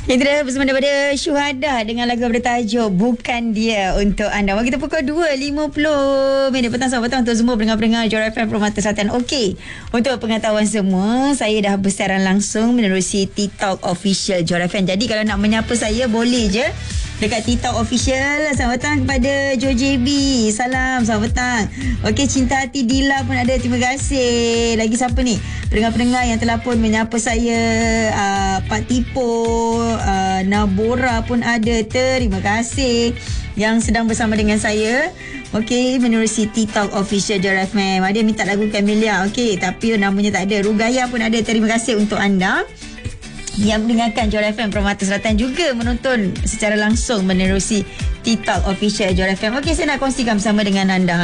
Itu dah bersama daripada Syuhada dengan lagu bertajuk Bukan Dia untuk anda. Kita pukul 2.50 petang selamat petang untuk semua pendengar-pendengar Johor FM Permata Selatan. Okey, untuk pengetahuan semua, saya dah bersiaran langsung menerusi TikTok official Johor FM. Jadi kalau nak menyapa saya boleh je dekat TikTok official. Selamat petang kepada Joe JB. Salam, selamat petang. Okey, Cinta Hati Dila pun ada. Terima kasih. Lagi siapa ni? Pendengar-pendengar yang telah pun menyapa saya. Pak Tipo, Nabora pun ada. Terima kasih yang sedang bersama dengan saya. Okey, menerusi TikTok official Johor FM. Ada minta lagu Camellia. Okey, tapi namanya tak ada. Rugaya pun ada. Terima kasih untuk anda yang mendengarkan Johor FM Permata Selatan, juga menonton secara langsung menerusi TikTok official Johor FM. Okey, saya nak kongsikan bersama dengan anda.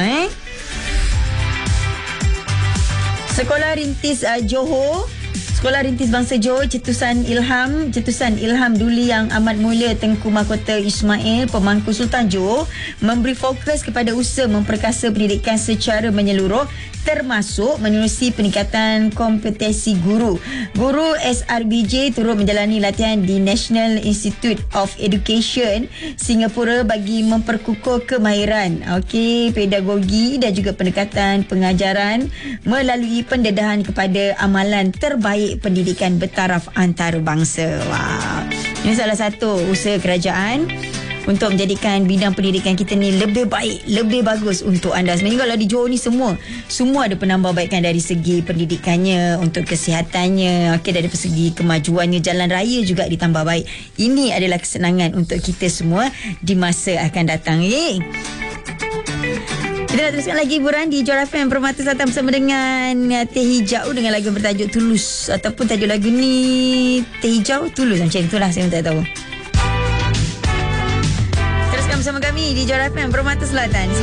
Sekolah Rintis Johor, Sekolah Rintis Bangsa Johor, Cetusan Ilham Duli Yang Amat Mulia Tengku Mahkota Ismail, Pemangku Sultan Johor, memberi fokus kepada usaha memperkasa pendidikan secara menyeluruh, termasuk menerusi peningkatan kompetensi guru. Guru SRBJ turut menjalani latihan di National Institute of Education Singapura bagi memperkukuh kemahiran pedagogi dan juga pendekatan pengajaran melalui pendedahan kepada amalan terbaik pendidikan bertaraf antarabangsa. Wow. Ini salah satu usaha kerajaan untuk menjadikan bidang pendidikan kita ni lebih baik, lebih bagus untuk anda. Sebenarnya kalau di Johor ni semua ada penambahbaikan dari segi pendidikannya, untuk kesihatannya, dari segi kemajuannya, jalan raya juga ditambah baik. Ini adalah kesenangan untuk kita semua di masa akan datang. Kita nak teruskan lagi hiburan di Johor FM Permata Selatan bersama dengan Teh Hijau dengan lagu bertajuk Tulus, ataupun tajuk lagu ni Teh Hijau Tulus, macam itulah, saya pun tak tahu. Bersama kami di Johor FM Permata Selatan.